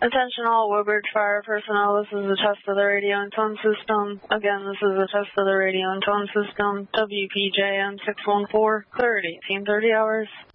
Attention all Woodbridge Fire personnel, this is a test of the radio and tone system. Again, this is a test of the radio and tone system. WPJM 614, clear at 1830 hours.